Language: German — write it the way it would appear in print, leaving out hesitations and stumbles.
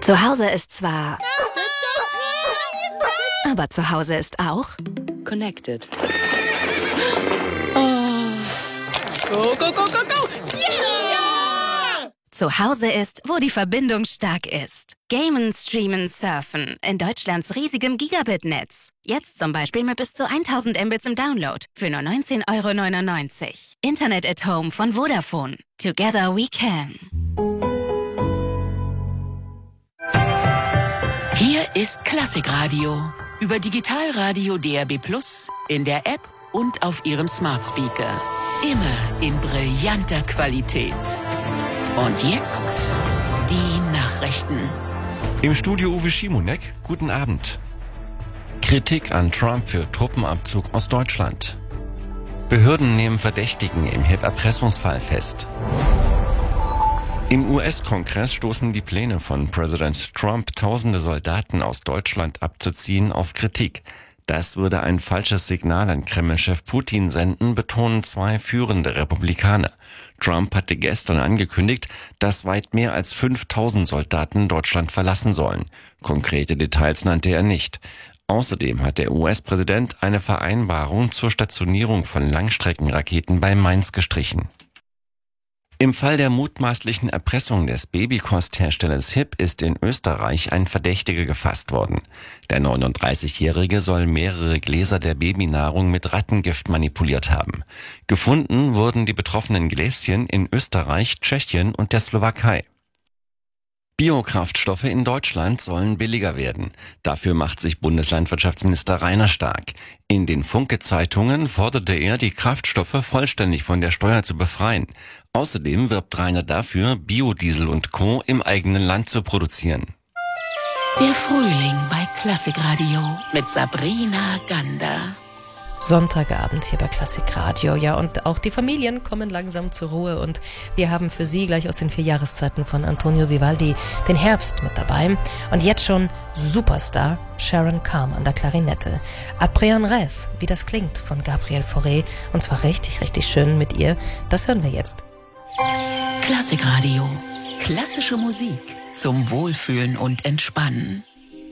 Zu Hause ist zwar... Aber zu Hause ist auch... Connected. Oh. Go, go, go, go, go! Yeah! Zu Hause ist, wo die Verbindung stark ist. Gamen, streamen, surfen. In Deutschlands riesigem Gigabit-Netz. Jetzt zum Beispiel mit bis zu 1000 Mbits im Download. Für nur 19,99 €. Internet at Home von Vodafone. Together we can. Hier ist Klassikradio. Über Digitalradio DAB+, in der App und auf Ihrem Smart Speaker. Immer in brillanter Qualität. Und jetzt die Nachrichten. Im Studio Uwe Schimonek, guten Abend. Kritik an Trump für Truppenabzug aus Deutschland. Behörden nehmen Verdächtigen im HIP-Erpressungsfall fest. Im US-Kongress stoßen die Pläne von Präsident Trump, tausende Soldaten aus Deutschland abzuziehen, auf Kritik. Das würde ein falsches Signal an Kreml-Chef Putin senden, betonen zwei führende Republikaner. Trump hatte gestern angekündigt, dass weit mehr als 5000 Soldaten Deutschland verlassen sollen. Konkrete Details nannte er nicht. Außerdem hat der US-Präsident eine Vereinbarung zur Stationierung von Langstreckenraketen bei Mainz gestrichen. Im Fall der mutmaßlichen Erpressung des Babykostherstellers HIP ist in Österreich ein Verdächtiger gefasst worden. Der 39-Jährige soll mehrere Gläser der Babynahrung mit Rattengift manipuliert haben. Gefunden wurden die betroffenen Gläschen in Österreich, Tschechien und der Slowakei. Biokraftstoffe in Deutschland sollen billiger werden. Dafür macht sich Bundeslandwirtschaftsminister Rainer stark. In den Funke-Zeitungen forderte er, die Kraftstoffe vollständig von der Steuer zu befreien. Außerdem wirbt Rainer dafür, Biodiesel und Co. im eigenen Land zu produzieren. Der Frühling bei Klassikradio mit Sabrina Gander. Sonntagabend hier bei Klassikradio. Ja, und auch die Familien kommen langsam zur Ruhe und wir haben für Sie gleich aus den 4 Jahreszeiten von Antonio Vivaldi den Herbst mit dabei. Und jetzt schon Superstar Sharon Carr an der Klarinette. Après un rêve, wie das klingt, von Gabrielle Fauré. Und zwar richtig, richtig schön mit ihr. Das hören wir jetzt. Klassikradio. Klassische Musik zum Wohlfühlen und Entspannen.